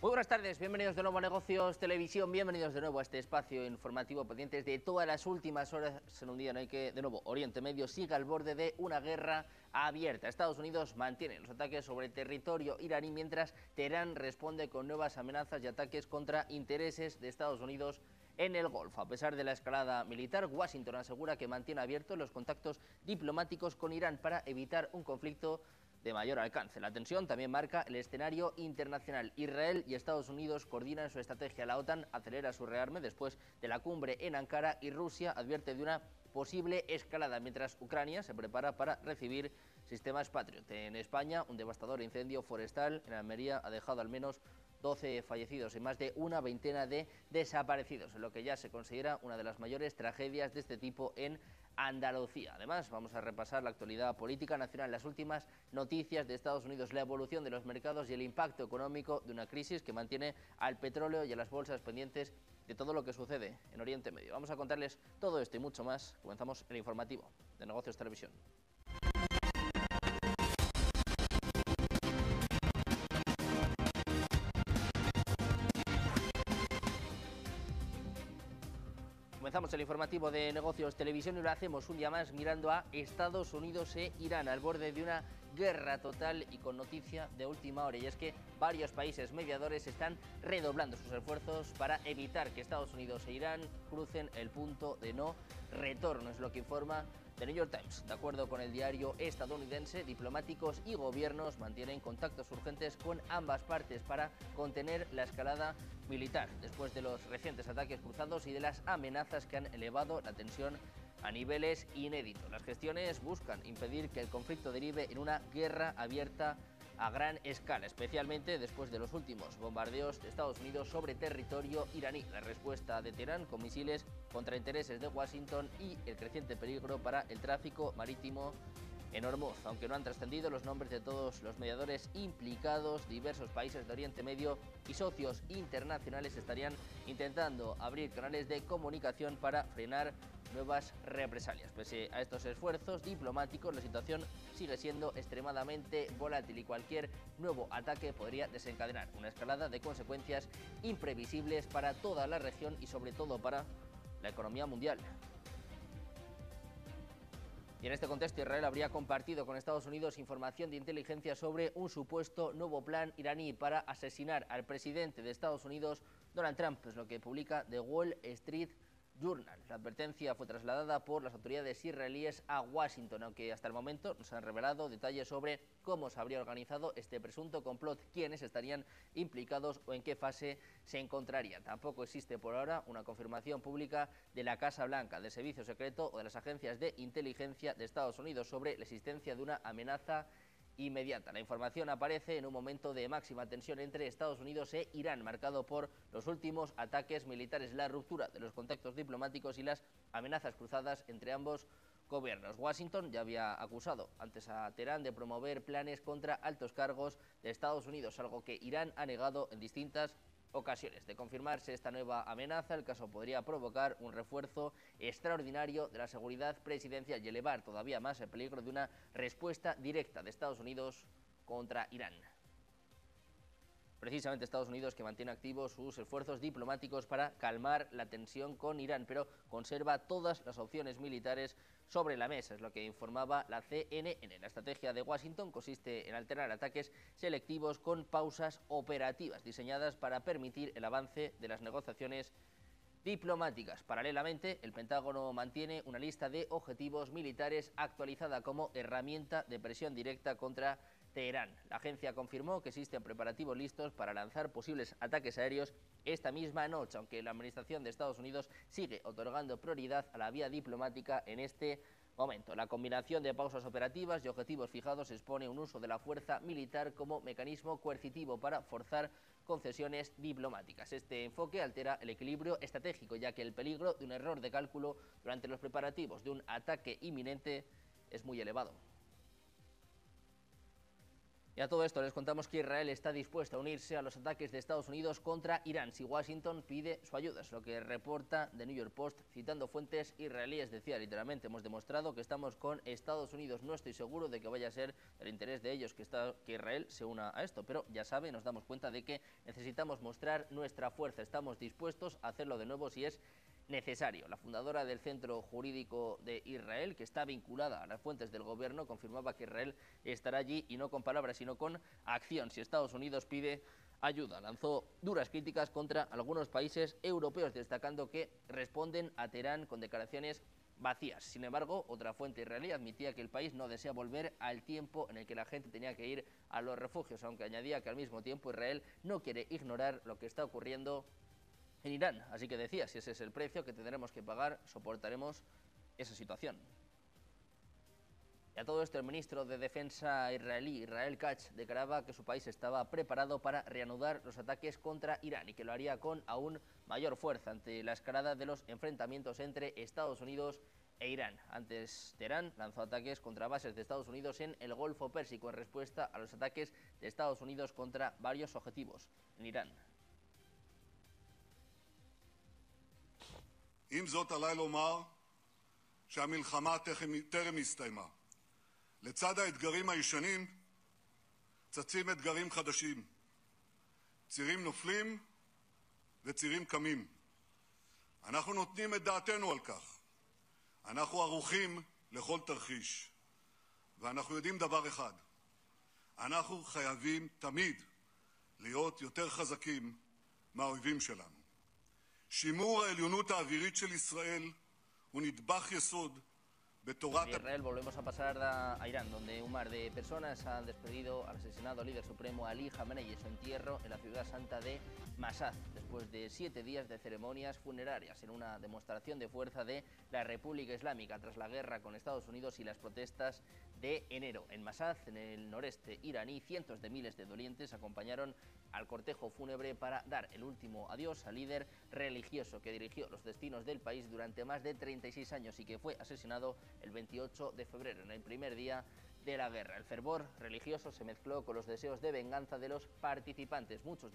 Muy buenas tardes, bienvenidos de nuevo a Negocios Televisión, bienvenidos de nuevo a este espacio informativo pendientes de todas las últimas horas en un día en el que, de nuevo, Oriente Medio sigue al borde de una guerra abierta. Estados Unidos mantiene los ataques sobre territorio iraní mientras Teherán responde con nuevas amenazas y ataques contra intereses de Estados Unidos en el Golfo. A pesar de la escalada militar, Washington asegura que mantiene abiertos los contactos diplomáticos con Irán para evitar un conflicto de mayor alcance. La tensión también marca el escenario internacional. Israel y Estados Unidos coordinan su estrategia. La OTAN acelera su rearme después de la cumbre en Ankara y Rusia advierte de una posible escalada, mientras Ucrania se prepara para recibir sistemas Patriot. En España, un devastador incendio forestal en Almería ha dejado al menos 12 fallecidos y más de una veintena de desaparecidos, en lo que ya se considera una de las mayores tragedias de este tipo en Andalucía. Además, vamos a repasar la actualidad política nacional, las últimas noticias de Estados Unidos, la evolución de los mercados y el impacto económico de una crisis que mantiene al petróleo y a las bolsas pendientes de todo lo que sucede en Oriente Medio. Vamos a contarles todo esto y mucho más. Comenzamos el informativo de Negocios Televisión. Comenzamos el informativo de Negocios Televisión y lo hacemos un día más mirando a Estados Unidos e Irán, al borde de una guerra total y con noticia de última hora. Y es que varios países mediadores están redoblando sus esfuerzos para evitar que Estados Unidos e Irán crucen el punto de no retorno, es lo que informa The New York Times. De acuerdo con el diario estadounidense, diplomáticos y gobiernos mantienen contactos urgentes con ambas partes para contener la escalada militar, después de los recientes ataques cruzados y de las amenazas que han elevado la tensión a niveles inéditos. Las gestiones buscan impedir que el conflicto derive en una guerra abierta a gran escala, especialmente después de los últimos bombardeos de Estados Unidos sobre territorio iraní, la respuesta de Teherán con misiles contra intereses de Washington y el creciente peligro para el tráfico marítimo en Hormuz. Aunque no han trascendido los nombres de todos los mediadores implicados, diversos países de Oriente Medio y socios internacionales estarían intentando abrir canales de comunicación para frenar nuevas represalias. Pese a estos esfuerzos diplomáticos, la situación sigue siendo extremadamente volátil y cualquier nuevo ataque podría desencadenar una escalada de consecuencias imprevisibles para toda la región y sobre todo para la economía mundial. Y en este contexto, Israel habría compartido con Estados Unidos información de inteligencia sobre un supuesto nuevo plan iraní para asesinar al presidente de Estados Unidos, Donald Trump, es lo que publica The Wall Street Journal. La advertencia fue trasladada por las autoridades israelíes a Washington, aunque hasta el momento no se han revelado detalles sobre cómo se habría organizado este presunto complot, quiénes estarían implicados o en qué fase se encontrarían. Tampoco existe por ahora una confirmación pública de la Casa Blanca, del Servicio Secreto o de las agencias de inteligencia de Estados Unidos sobre la existencia de una amenaza inmediata. La información aparece en un momento de máxima tensión entre Estados Unidos e Irán, marcado por los últimos ataques militares, la ruptura de los contactos diplomáticos y las amenazas cruzadas entre ambos gobiernos. Washington ya había acusado antes a Teherán de promover planes contra altos cargos de Estados Unidos, algo que Irán ha negado en distintas ocasiones. De confirmarse esta nueva amenaza, el caso podría provocar un refuerzo extraordinario de la seguridad presidencial y elevar todavía más el peligro de una respuesta directa de Estados Unidos contra Irán. Precisamente Estados Unidos, que mantiene activos sus esfuerzos diplomáticos para calmar la tensión con Irán, pero conserva todas las opciones militares sobre la mesa, es lo que informaba la CNN. La estrategia de Washington consiste en alternar ataques selectivos con pausas operativas diseñadas para permitir el avance de las negociaciones diplomáticas. Paralelamente, el Pentágono mantiene una lista de objetivos militares actualizada como herramienta de presión directa contra Teherán. La agencia confirmó que existen preparativos listos para lanzar posibles ataques aéreos esta misma noche, aunque la administración de Estados Unidos sigue otorgando prioridad a la vía diplomática en este momento. La combinación de pausas operativas y objetivos fijados expone un uso de la fuerza militar como mecanismo coercitivo para forzar concesiones diplomáticas. Este enfoque altera el equilibrio estratégico, ya que el peligro de un error de cálculo durante los preparativos de un ataque inminente es muy elevado. Y a todo esto les contamos que Israel está dispuesto a unirse a los ataques de Estados Unidos contra Irán si Washington pide su ayuda. Es lo que reporta The New York Post citando fuentes israelíes. Decía literalmente: hemos demostrado que estamos con Estados Unidos. No estoy seguro de que vaya a ser del interés de ellos que Israel se una a esto, pero ya sabe, nos damos cuenta de que necesitamos mostrar nuestra fuerza. Estamos dispuestos a hacerlo de nuevo si es necesario. La fundadora del Centro Jurídico de Israel, que está vinculada a las fuentes del gobierno, confirmaba que Israel estará allí, y no con palabras, sino con acción, si Estados Unidos pide ayuda. Lanzó duras críticas contra algunos países europeos, destacando que responden a Teherán con declaraciones vacías. Sin embargo, otra fuente israelí admitía que el país no desea volver al tiempo en el que la gente tenía que ir a los refugios, aunque añadía que al mismo tiempo Israel no quiere ignorar lo que está ocurriendo en Irán. Así que decía, si ese es el precio que tendremos que pagar, soportaremos esa situación. Y a todo esto, el ministro de Defensa israelí, Israel Katz, declaraba que su país estaba preparado para reanudar los ataques contra Irán y que lo haría con aún mayor fuerza ante la escalada de los enfrentamientos entre Estados Unidos e Irán. Antes, Teherán lanzó ataques contra bases de Estados Unidos en el Golfo Pérsico en respuesta a los ataques de Estados Unidos contra varios objetivos en Irán. עם זאת, עליי לומר שהמלחמה טרם הסתיימה. לצד האתגרים הישנים צצים אתגרים חדשים. צירים נופלים וצירים קמים. אנחנו נותנים את דעתנו על כך. אנחנו ערוכים לכל תרחיש. ואנחנו יודעים דבר אחד: אנחנו חייבים תמיד להיות יותר חזקים מהאויבים שלנו. שימור העליונות האווירית של ישראל הוא נדבך יסוד בתורת... Israel, volvemos a pasar a Irán, donde un mar de personas han despedido al asesinado líder supremo Ali Khamenei en su entierro en la ciudad santa de Mashhad, después de 7 días de ceremonias funerarias, en una demostración de fuerza de la República Islámica tras la guerra con Estados Unidos y las protestas de enero. En Mashhad, en el noreste iraní, cientos de miles de dolientes acompañaron al cortejo fúnebre para dar el último adiós al líder religioso que dirigió los destinos del país durante más de 36 años y que fue asesinado el 28 de febrero, en el primer día de la guerra. El fervor religioso se mezcló con los deseos de venganza de los participantes. Muchos de